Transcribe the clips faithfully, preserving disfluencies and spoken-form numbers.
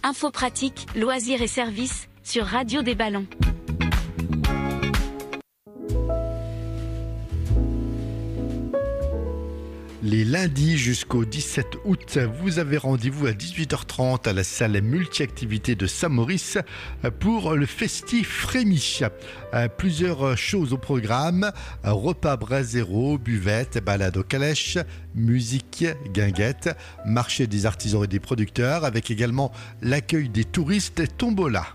Infos pratiques, loisirs et services sur Radio des Ballons. Les lundis jusqu'au dix-sept août, vous avez rendez-vous à dix-huit heures trente à la salle multi-activités de Saint-Maurice pour le Festif Frémy. Plusieurs choses au programme, repas brasero, buvette, balade aux calèches, musique, guinguette, marché des artisans et des producteurs, avec également l'accueil des touristes et tombola.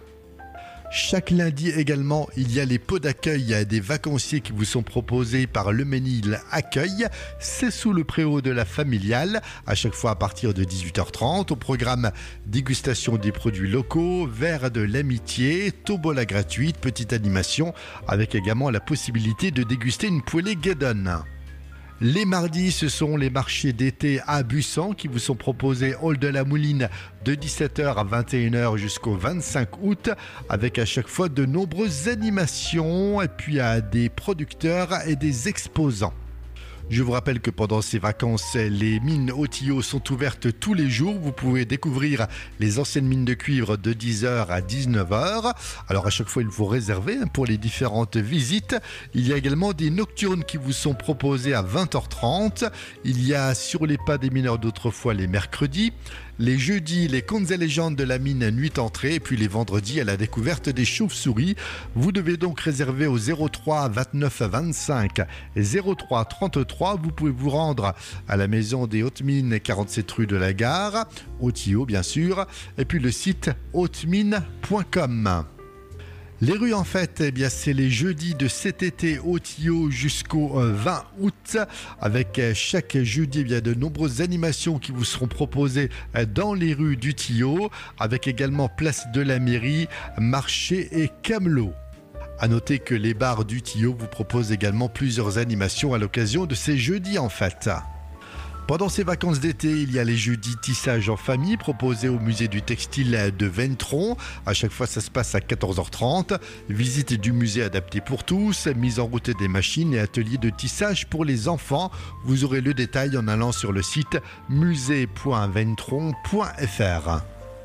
Chaque lundi également, il y a les pots d'accueil des vacanciers qui vous sont proposés par Le Ménil Accueil. C'est sous le préau de la familiale, à chaque fois à partir de dix-huit heures trente. Au programme, dégustation des produits locaux, verre de l'amitié, tombola gratuite, petite animation, avec également la possibilité de déguster une poêlée guédonne. Les mardis, ce sont les marchés d'été à Buissan qui vous sont proposés hall de la Mouline de dix-sept heures à vingt et une heures jusqu'au vingt-cinq août, avec à chaque fois de nombreuses animations et puis à des producteurs et des exposants. Je vous rappelle que pendant ces vacances, les mines Otio sont ouvertes tous les jours. Vous pouvez découvrir les anciennes mines de cuivre de dix heures à dix-neuf heures. Alors à chaque fois, il faut réserver pour les différentes visites. Il y a également des nocturnes qui vous sont proposées à vingt heures trente. Il y a sur les pas des mineurs d'autrefois les mercredis. Les jeudis, les contes et légendes de la mine Nuit Entrée, et puis les vendredis à la découverte des chauves-souris. Vous devez donc réserver au zéro trois vingt-neuf vingt-cinq zéro trois trente-trois. Vous pouvez vous rendre à la maison des Hautes Mines, quarante-sept rue de la Gare, Otio bien sûr, et puis le site haute mine point com. Les rues en fête, eh bien, c'est les jeudis de cet été Otio jusqu'au vingt août. Avec chaque jeudi, il y a de nombreuses animations qui vous seront proposées dans les rues du Tillot, avec également place de la mairie, marché et camelot. À noter que les bars du Tillot vous proposent également plusieurs animations à l'occasion de ces jeudis en fête. Pendant ces vacances d'été, il y a les jeudis tissage en famille proposés au musée du textile de Ventron. À chaque fois, ça se passe à quatorze heures trente. Visite du musée adapté pour tous, mise en route des machines et ateliers de tissage pour les enfants. Vous aurez le détail en allant sur le site musée point ventron point f r.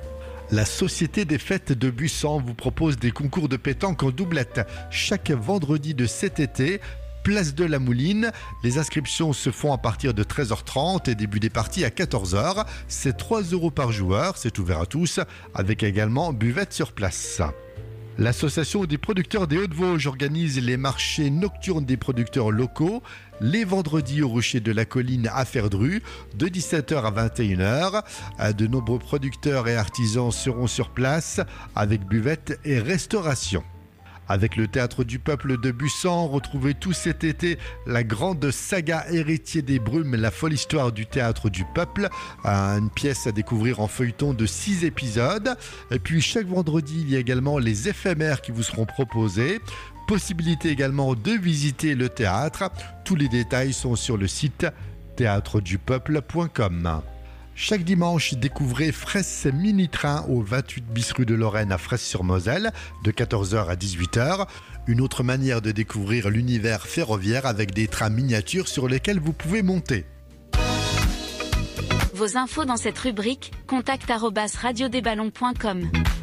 La Société des Fêtes de Buissan vous propose des concours de pétanque en doublette chaque vendredi de cet été. Place de la Mouline. Les inscriptions se font à partir de treize heures trente et début des parties à quatorze heures. C'est trois euros par joueur, c'est ouvert à tous, avec également buvette sur place. L'association des producteurs des Hauts-de-Vosges organise les marchés nocturnes des producteurs locaux les vendredis au Rocher de la Colline à Ferdru de dix-sept heures à vingt et une heures. De nombreux producteurs et artisans seront sur place avec buvette et restauration. Avec le Théâtre du Peuple de Buissan, retrouvez tout cet été la grande saga Héritier des Brumes, la folle histoire du Théâtre du Peuple, une pièce à découvrir en feuilleton de six épisodes. Et puis chaque vendredi, il y a également les éphémères qui vous seront proposés. Possibilité également de visiter le théâtre. Tous les détails sont sur le site théâtre du peuple point com. Chaque dimanche, découvrez Fraisse Mini-Train au vingt-huit bis rue de Lorraine à Fraisse-sur-Moselle de quatorze heures à dix-huit heures. Une autre manière de découvrir l'univers ferroviaire avec des trains miniatures sur lesquels vous pouvez monter. Vos infos dans cette rubrique, contact arobase radio des ballons point com.